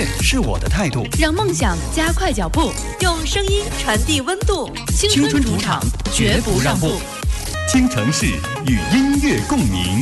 是我的态度， 让梦想加快脚步，用声音传递温度。青春主场，绝不让步。 京城市与音乐共鸣。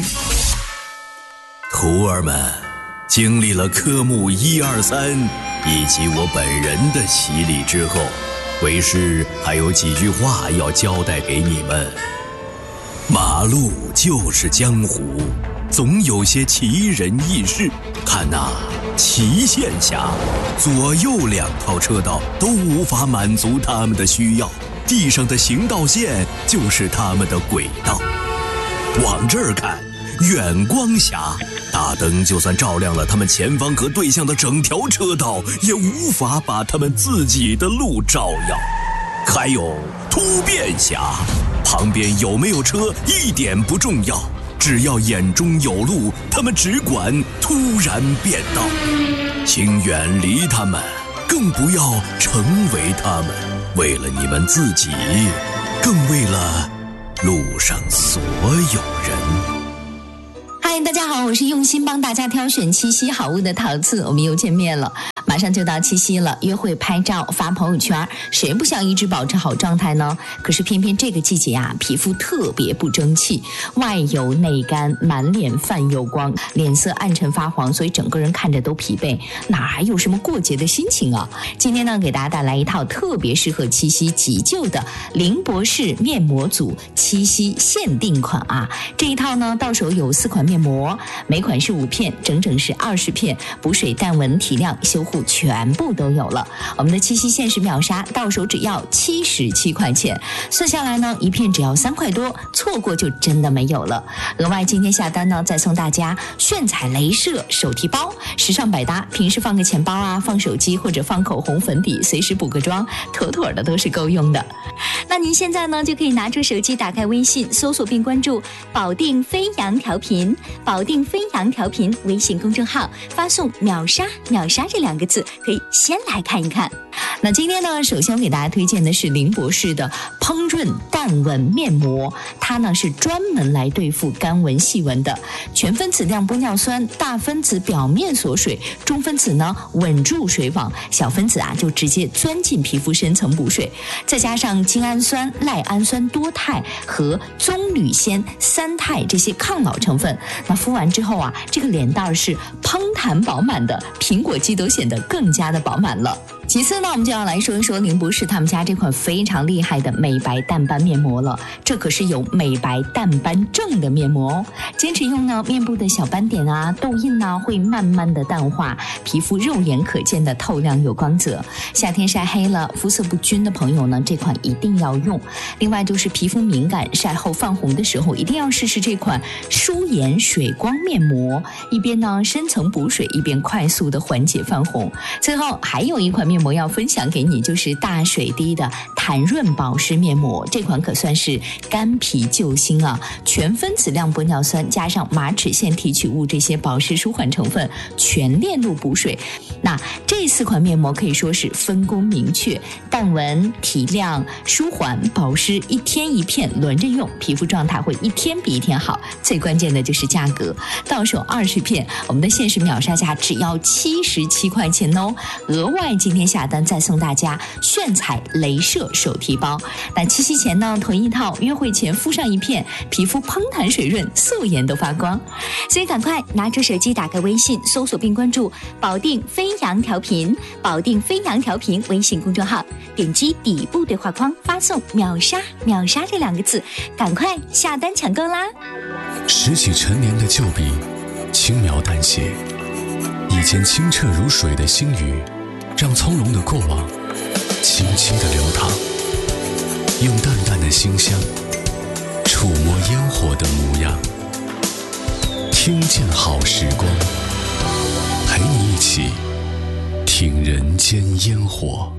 徒儿们，经历了科目1、2、3以及我本人的洗礼之后，为师还有几句话要交代给你们。马路就是江湖，总有些奇人异事。看那齐县峡，左右2套车道都无法满足他们的需要，地上的行道线就是他们的轨道。往这儿看，远光峡，大灯就算照亮了他们前方和对向的整条车道，也无法把他们自己的路照耀。还有突变峡，旁边有没有车一点不重要，只要眼中有路，他们只管突然变道。请远离他们，更不要成为他们，为了你们自己，更为了路上所有人。 嗨，大家好，我是用心帮大家挑选七夕好物的陶瓷，我们又见面了。马上就到七夕了，约会拍照发朋友圈，谁不想一直保持好状态呢？可是偏偏这个季节啊，皮肤特别不争气，外油内干，满脸泛油光，脸色暗沉发黄，所以整个人看着都疲惫，哪还有什么过节的心情啊？今天呢，给大家带来一套特别适合七夕急救的林博士面膜组七夕限定款啊！这一套呢，到手有4款面膜，每款是5片，整整是20片，补水淡纹提亮修护全部都有了。我们的七夕限时秒杀，到手只要77块钱，算下来呢，一片只要3块多，错过就真的没有了。额外今天下单呢，再送大家炫彩镭射手提包，时尚百搭，平时放个钱包啊，放手机或者放口红粉底，随时补个妆，妥妥的都是够用的。那您现在呢，就可以拿出手机，打开微信，搜索并关注保定飞扬调频，保定飞扬调频微信公众号，发送秒杀秒杀这2个字，可以先来看一看。那今天呢，首先我给大家推荐的是林博士的烹润淡纹面膜，它呢是专门来对付干纹细纹的，全分子亮玻尿酸，大分子表面锁水，中分子呢稳住水网，小分子啊就直接钻进皮肤深层补水，再加上精氨酸、赖氨酸多肽和棕榈酰3肽这些抗老成分，那敷完之后啊，这个脸蛋是嘭弹饱满的，苹果肌都显得更加的饱满了。其次呢，我们就要来说一说林博士他们家这款非常厉害的美白淡斑面膜了，这可是有美白淡斑症的面膜哦。坚持用呢，面部的小斑点啊、痘印啊会慢慢的淡化，皮肤肉眼可见的透亮有光泽。夏天晒黑了、肤色不均的朋友呢，这款一定要用。另外就是皮肤敏感、晒后泛红的时候，一定要试试这款舒颜水光面膜，一边呢深层补水，一边快速的缓解泛红。最后还有一款面膜要分享给你，就是大水滴的弹润保湿面膜，这款可算是干皮救星啊！全分子亮玻尿酸加上马齿苋提取物这些保湿舒缓成分，全链路补水。那这4款面膜可以说是分工明确，淡纹、提亮、舒缓、保湿，1天1片轮着用，皮肤状态会1天比1天好。最关键的就是价格，到手20片，我们的限时秒杀价只要77块钱哦！额外今天下单再送大家炫彩镭射手提包。那七夕前呢，囤一套，约会前敷上1片，皮肤嘭弹水润，素颜都发光。所以赶快拿出手机，打开微信，搜索并关注保定飞扬调频，保定飞扬调频微信公众号，点击底部对话框，发送秒杀秒杀这2个字，赶快下单抢购啦！ 拾起陈年的旧笔，轻描淡写，以前清澈如水的星语，让从容的过往轻轻地流淌，用淡淡的馨香触摸烟火的模样，听见好时光，陪你一起听人间烟火。